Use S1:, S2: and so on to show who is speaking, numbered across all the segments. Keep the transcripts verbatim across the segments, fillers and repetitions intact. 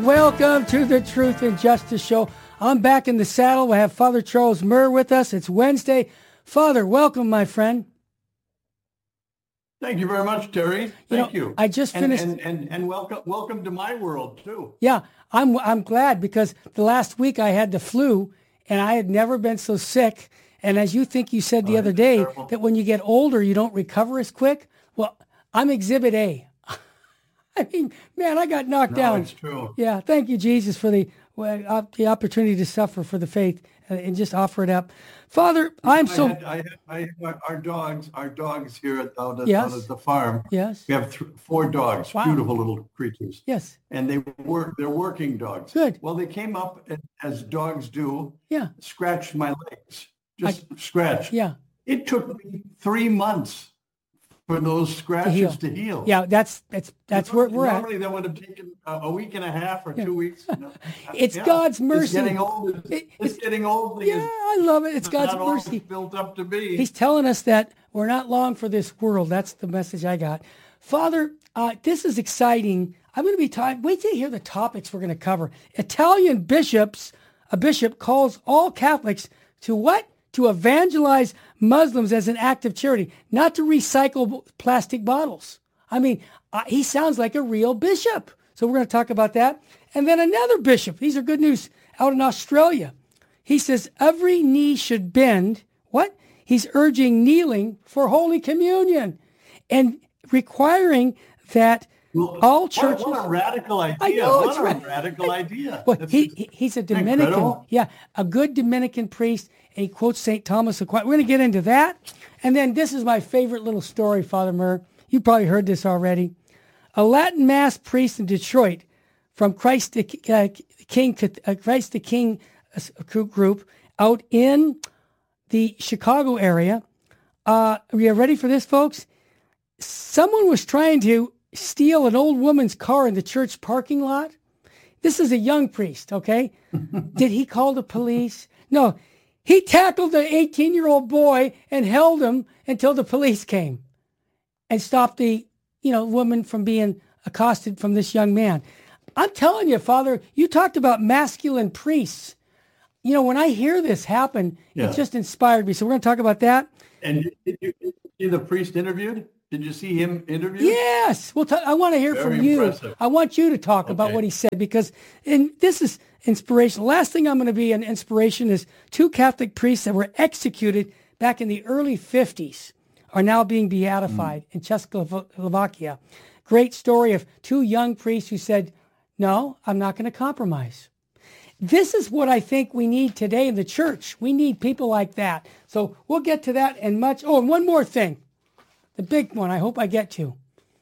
S1: Welcome to the Truth and Justice Show. I'm back in the saddle. We have Father Charles Murr with us. It's Wednesday. Father, welcome, my friend.
S2: Thank you very much, Terry. Thank you. Know,
S1: you. I just finished,
S2: and, and and and welcome welcome to my world too.
S1: Yeah, I'm I'm glad because the last week I had the flu and I had never been so sick. And as you think you said the oh, other day terrible. that when you get older you don't recover as quick. Well, I'm Exhibit A. I mean, man, I got knocked
S2: no,
S1: down.
S2: It's true.
S1: Yeah, thank you, Jesus, for the uh, the opportunity to suffer for the faith and, and just offer it up. Father, I'm
S2: I
S1: so.
S2: Had, I, had, I had our dogs, our dogs here at, out at,
S1: yes.
S2: out at the farm.
S1: Yes.
S2: We have th- four dogs,
S1: wow.
S2: beautiful little creatures.
S1: Yes.
S2: And they work. They're working dogs.
S1: Good.
S2: Well, they came up and, as dogs do.
S1: Yeah.
S2: Scratched my legs. Just
S1: I,
S2: scratch.
S1: Yeah.
S2: It took me three months for those scratches to heal.
S1: To
S2: heal.
S1: Yeah, that's that's that's where we're
S2: Normally,
S1: at.
S2: Normally that would have taken a, a week and a half or yeah. two weeks. You know?
S1: It's yeah. God's mercy.
S2: It's getting old. It's, it, it's getting old.
S1: Yeah, I love it. It's God's
S2: not
S1: mercy.
S2: Built up to be.
S1: He's telling us that we're not long for this world. That's the message I got. Father, uh, this is exciting. I'm going to be talking. Wait till you hear the topics we're going to cover. Italian bishops, a bishop calls all Catholics to what? To evangelize Muslims as an act of charity, not to recycle plastic bottles. I mean, uh, he sounds like a real bishop. So we're going to talk about that. And then another bishop, these are good news, out in Australia. He says every knee should bend. What? He's urging kneeling for Holy Communion and requiring that
S2: well,
S1: all churches.
S2: What, what a radical idea.
S1: I know,
S2: what
S1: it's
S2: a
S1: right.
S2: radical idea.
S1: Well, he, he's a Dominican.
S2: Incredible.
S1: Yeah, a good Dominican priest. And he quotes Saint Thomas Aquinas. We're going to get into that. And then this is my favorite little story, Father Murr. You probably heard this already. A Latin Mass priest in Detroit from Christ the uh, King, uh, Christ the King uh, group out in the Chicago area. Uh, are you ready for this, folks? Someone was trying to steal an old woman's car in the church parking lot. This is a young priest, okay? Did he call the police? No. He tackled the eighteen-year-old boy and held him until the police came and stopped the, you know, woman from being accosted from this young man. I'm telling you, Father, you talked about masculine priests. You know, when I hear this happen, yeah. it just inspired me. So we're going to talk about that.
S2: And did you, did you see the priest interviewed? Did you see him interviewed?
S1: Yes. Well, t- I want to hear
S2: Very
S1: from you.
S2: impressive.
S1: I want you to talk
S2: okay.
S1: about what he said because and this is inspiration. The last thing I'm going to be an inspiration is two Catholic priests that were executed back in the early fifties are now being beatified mm. in Czechoslovakia. Great story of two young priests who said, no, I'm not going to compromise. This is what I think we need today in the church. We need people like that. So we'll get to that and much. Oh, and one more thing. The big one I hope I get to.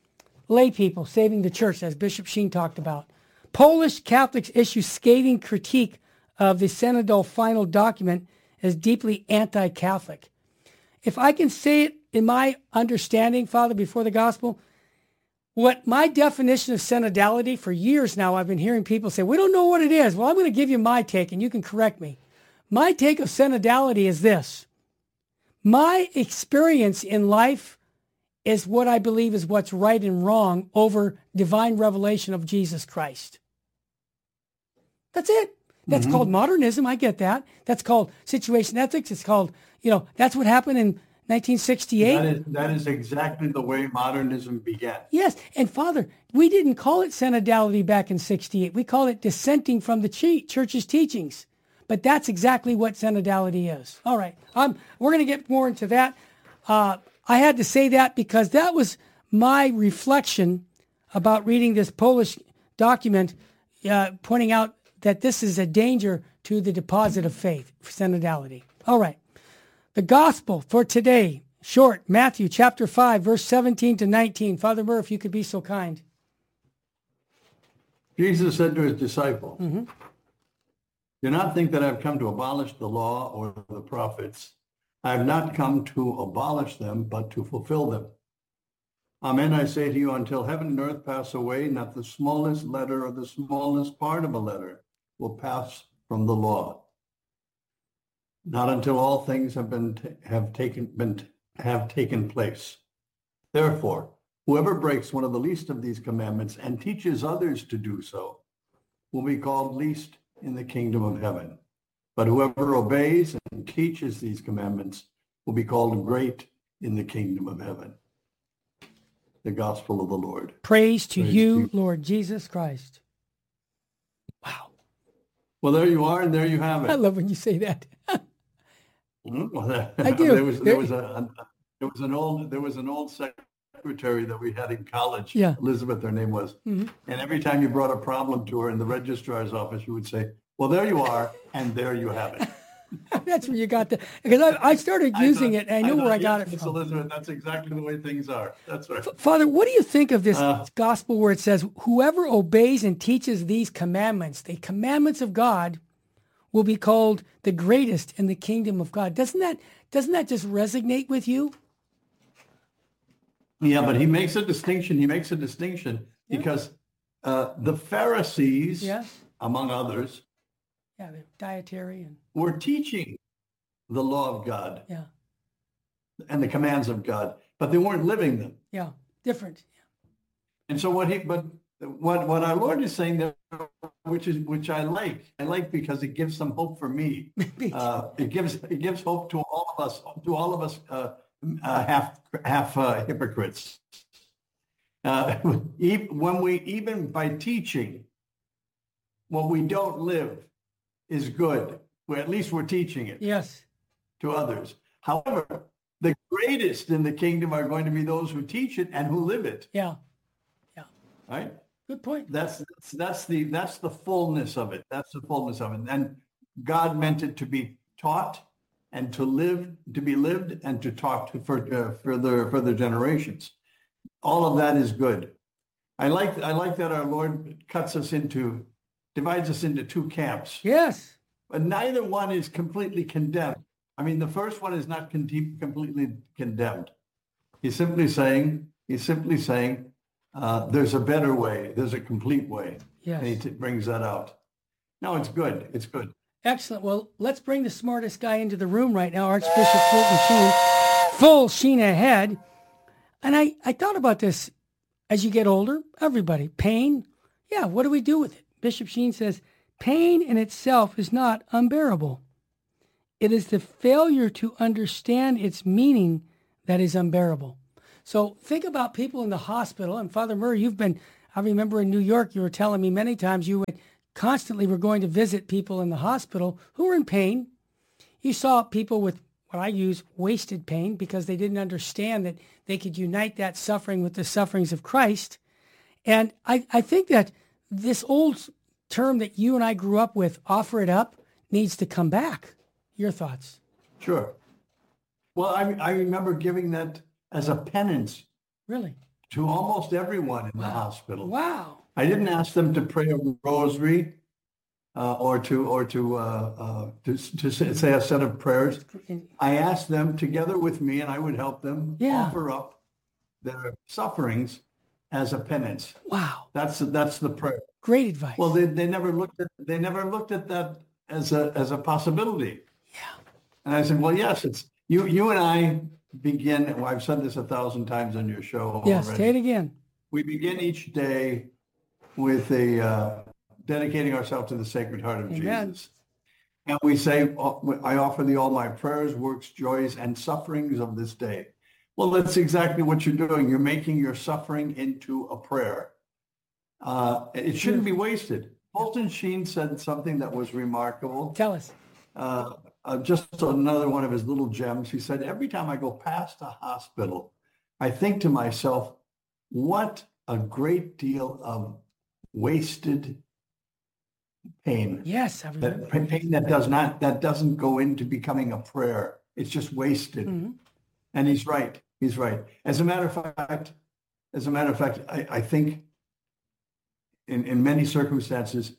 S1: Lay people saving the church, as Bishop Sheen talked about. Polish Catholics issue scathing critique of the Synodal final document as deeply anti-Catholic. If I can say it in my understanding, Father, before the gospel, what my definition of synodality, for years now I've been hearing people say, we don't know what it is. Well, I'm going to give you my take and you can correct me. My take of synodality is this. My experience in life is what I believe is what's right and wrong over divine revelation of Jesus Christ. That's it. That's mm-hmm. called modernism. I get that. That's called situation ethics. It's called, you know, that's what happened in nineteen sixty-eight.
S2: That is, that is exactly the way modernism began.
S1: Yes. And Father, we didn't call it synodality back in sixty-eight. We call it dissenting from the church's teachings. But that's exactly what synodality is. All right. Um, we're going to get more into that. Uh, I had to say that because that was my reflection about reading this Polish document, uh, pointing out that this is a danger to the deposit of faith, for synodality. All right. The gospel for today, short, Matthew chapter five, verse seventeen to nineteen. Father Murr, if you could be so kind.
S2: Jesus said to his disciple,
S1: mm-hmm.
S2: do not think that I've come to abolish the law or the prophets. I have not come to abolish them, but to fulfill them. Amen, I say to you, until heaven and earth pass away, not the smallest letter or the smallest part of a letter will pass from the law. Not until all things have been have taken been have taken place. Therefore, whoever breaks one of the least of these commandments and teaches others to do so will be called least in the kingdom of heaven. But whoever obeys and teaches these commandments will be called great in the kingdom of heaven. The gospel of the Lord.
S1: Praise to
S2: Praise
S1: you,
S2: to you,
S1: Lord Jesus Christ. Wow.
S2: Well, there you are, and there you have it.
S1: I love when you say that.
S2: Well, there,
S1: I do.
S2: There was there was a, a there was an old there was an old secretary that we had in college.
S1: Yeah.
S2: Elizabeth, her name was.
S1: Mm-hmm.
S2: And every time you brought a problem to her in the registrar's office, you would say, "Well, there you are, and there you have it."
S1: That's where you got the, because I, I started using
S2: I
S1: it, and I knew
S2: thought,
S1: where I got
S2: yes,
S1: it
S2: Miss
S1: from.
S2: Elizabeth, that's exactly the way things are. That's right.
S1: Father, what do you think of this
S2: Uh,
S1: gospel where it says, whoever obeys and teaches these commandments, the commandments of God, will be called the greatest in the kingdom of God? Doesn't that, doesn't that just resonate with you?
S2: Yeah, but he makes a distinction. He makes a distinction
S1: Yeah.
S2: because uh, the Pharisees,
S1: Yes.
S2: among others,
S1: Yeah, the dietary and,
S2: were teaching the law of God
S1: yeah,
S2: and the commands of God, but they weren't living them.
S1: yeah, different.
S2: And so what he, but what what our Lord is saying there, which is which I like, I like because it gives some hope for me. Uh, it gives it gives hope to all of us, to all of us uh, uh, half half uh, hypocrites. Uh, when we even by teaching what we don't live is good. Well, at least we're teaching it
S1: Yes.
S2: to others. However, the greatest in the kingdom are going to be those who teach it and who live it.
S1: Yeah. Yeah.
S2: Right?
S1: Good point.
S2: That's that's, that's the that's the fullness of it. That's the fullness of it. And God meant it to be taught and to live, to be lived, and to talk to for uh, further further generations. All of that is good. I like I like that our Lord cuts us into, divides us into two camps.
S1: Yes.
S2: But neither one is completely condemned. I mean, the first one is not con- completely condemned. He's simply saying, he's simply saying, uh, there's a better way. There's a complete way.
S1: Yes.
S2: And he t- brings that out. No, it's good. It's good.
S1: Excellent. Well, let's bring the smartest guy into the room right now, Archbishop Fulton Sheen, full Sheen ahead. And I, I thought about this as you get older, everybody, pain. Yeah, what do we do with it? Bishop Sheen says, pain in itself is not unbearable. It is the failure to understand its meaning that is unbearable. So think about people in the hospital. And Father Murray, you've been, I remember in New York, you were telling me many times you would constantly were going to visit people in the hospital who were in pain. You saw people with what I use, wasted pain, because they didn't understand that they could unite that suffering with the sufferings of Christ. And I, I think that this old term that you and I grew up with, offer it up, needs to come back. Your thoughts?
S2: Sure. Well, I, I remember giving that as a penance
S1: Really?
S2: to almost everyone in
S1: Wow.
S2: the hospital.
S1: Wow.
S2: I didn't ask them to pray a rosary uh, or to or to uh, uh, to to say, say a set of prayers. I asked them together with me, and I would help them
S1: Yeah.
S2: offer up their sufferings as a penance.
S1: Wow.
S2: That's that's the prayer.
S1: Great advice.
S2: Well, they, they never looked at they never looked at that as a as a possibility.
S1: Yeah.
S2: And I said, well, yes, it's you you and I begin. Well, I've said this a thousand times on your show
S1: Yes,
S2: already.
S1: say it again.
S2: We begin each day with a uh, dedicating ourselves to the Sacred Heart of
S1: Amen.
S2: Jesus. And we say, I offer thee all my prayers, works, joys, and sufferings of this day. Well, that's exactly what you're doing. You're making your suffering into a prayer. Uh, it shouldn't be wasted. Fulton Sheen said something that was remarkable.
S1: Tell us.
S2: Uh, uh, just another one of his little gems. He said, every time I go past a hospital, I think to myself, what a great deal of wasted pain.
S1: Yes, I remember.
S2: That pain that does not, that doesn't go into becoming a prayer. It's just wasted.
S1: Mhm.
S2: And he's right. He's right. As a matter of fact, as a matter of fact, I, I think in, in many circumstances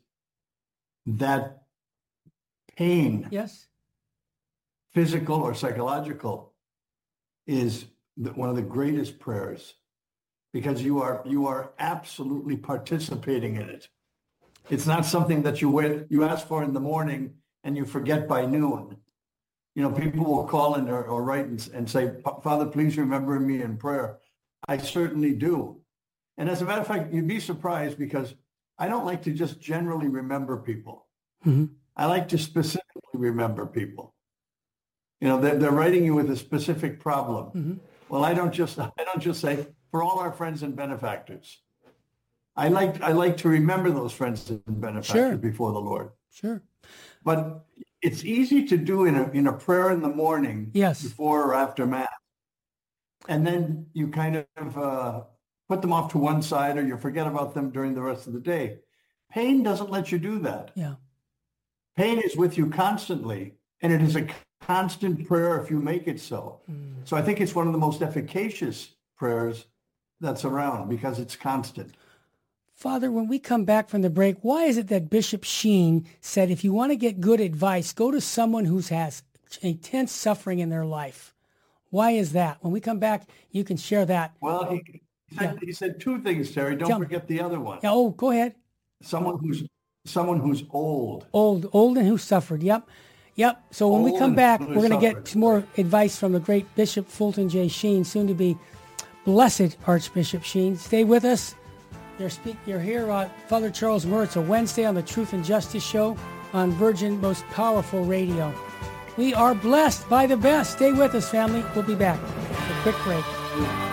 S2: that pain,
S1: Yes.
S2: physical or psychological, is the, one of the greatest prayers, because you are you are absolutely participating in it. It's not something that you wait, you ask for in the morning and you forget by noon. You know, people will call in or, or write and, and say, Father, please remember me in prayer. I certainly do. And as a matter of fact, you'd be surprised because I don't like to just generally remember people.
S1: Mm-hmm.
S2: I like to specifically remember people. You know, they're, they're writing you with a specific problem.
S1: Mm-hmm.
S2: Well, I don't just I don't just say for all our friends and benefactors. I like I like to remember those friends and benefactors
S1: Sure.
S2: before the Lord.
S1: Sure.
S2: But it's easy to do in a in a prayer in the morning,
S1: Yes.
S2: before or after Mass. And then you kind of uh, put them off to one side, or you forget about them during the rest of the day. Pain doesn't let you do that.
S1: Yeah.
S2: Pain is with you constantly, and it is a constant prayer if you make it so.
S1: Mm.
S2: So I think it's one of the most efficacious prayers that's around because it's constant.
S1: Father, when we come back from the break, why is it that Bishop Sheen said if you want to get good advice, go to someone who has intense suffering in their life? Why is that? When we come back, you can share that.
S2: Well, he, he, said, he said two things, Terry. Don't
S1: Tell me.
S2: forget the other one.
S1: Yeah, oh, go ahead.
S2: Someone who's someone who's old.
S1: Old, old and who suffered. Yep. Yep. So when we
S2: Old
S1: come
S2: and
S1: back,
S2: who
S1: we're going to get
S2: suffered.
S1: some more advice from the great Bishop Fulton J. Sheen, soon to be blessed Archbishop Sheen. Stay with us. You're, speak, you're here, uh, Father Charles Murr. It's a Wednesday on the Truth and Justice Show on Virgin Most Powerful Radio. We are blessed by the best. Stay with us, family. We'll be back. A quick break.